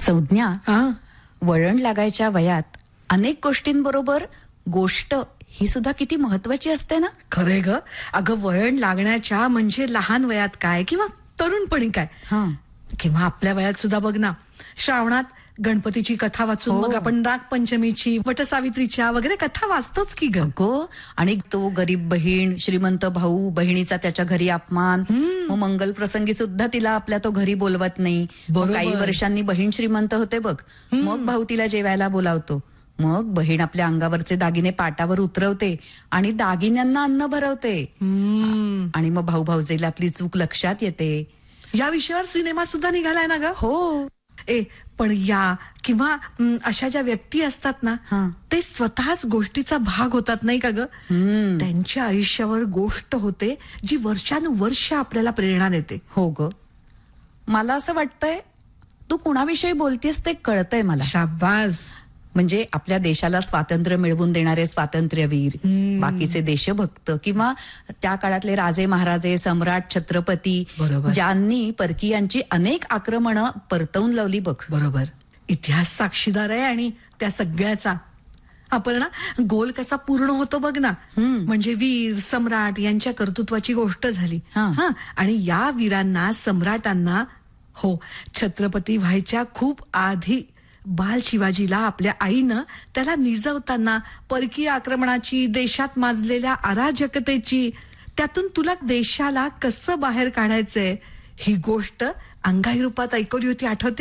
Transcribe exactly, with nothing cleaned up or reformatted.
संज्ञा, हा वळण लागायच्या वयात अनेक गोष्टींबरोबर गोष्ट ही सुद्धा किती महत्वाची असते ना. खरे ग. अगं वळण लागण्याच्या म्हणजे लहान वयात काय किंवा तरुणपणी काय हा किंवा आपल्या वयात सुद्धा बघ ना, श्रावणात गणपतीची कथा वाचून हो. मग आपण नागपंचमीची, वटसावित्रीच्या वगैरे कथा वाचतोच की ग. गो. आणि तो गरीब बहीण, श्रीमंत भाऊ, बहिणीचा त्याच्या घरी अपमान, मग मंगल प्रसंगी सुद्धा तिला आपल्या तो घरी बोलवत नाही. मग बरोबर. काही वर्षांनी बहीण श्रीमंत होते बघ, मग भाऊ तिला जेवायला बोलावतो. मग बहीण आपल्या अंगावरचे दागिने पाटावर उतरवते आणि दागिन्यांना अन्न भरवते. हम्म. आणि मग भाऊ भाऊजेला आपली चूक लक्षात येते. या विषयावर सिनेमा सुद्धा निघालाय ना ग. हो. ए पण या किंवा हं, अशा ज्या व्यक्ती असतात ना, हा. ते स्वतःच गोष्टीचा भाग होतात नाही का ग. हम्म. त्यांच्या आयुष्यावर गोष्ट होते जी वर्षानुवर्ष आपल्याला प्रेरणा देते. हो ग. मला असं वाटतंय तू कुणाविषयी बोलतेस ते कळतंय मला. शाबास. म्हणजे आपल्या देशाला स्वातंत्र्य मिळवून देणारे स्वातंत्र्यवीर, बाकीचे देशभक्त किंवा त्या काळातले राजे महाराजे, सम्राट, छत्रपती, बरोबर. ज्यांनी परकीयांची अनेक आक्रमणं परतवून लावली बघ. बरोबर. इतिहास साक्षीदार आहे आणि त्या सगळ्याचा. आपण ना गोल कसा पूर्ण होतो बघ ना. म्हणजे वीर सम्राट यांच्या कर्तृत्वाची गोष्ट झाली. हा. हा आणि या वीरांना, सम्राटांना, हो, छत्रपती व्हायच्या खूप आधी बाल शिवाजीला आपल्या आईनं त्याला निजवताना परकीय आक्रमणाची, देशात माजलेल्या अराजकतेची, त्यातून तुला देशाला कसं बाहेर काढायचंय ही गोष्ट अंगाई रूपात ऐकवली होती, आठवते.